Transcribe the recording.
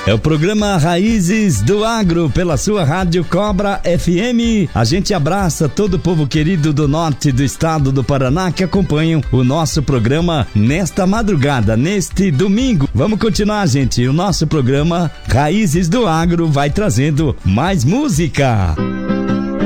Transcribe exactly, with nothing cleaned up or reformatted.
É o programa Raízes do Agro pela sua rádio Cobra F M. A gente abraça todo o povo querido do norte do estado do Paraná que acompanham o nosso programa nesta madrugada, neste domingo. Vamos continuar, gente. O nosso programa Raízes do Agro vai trazendo mais música.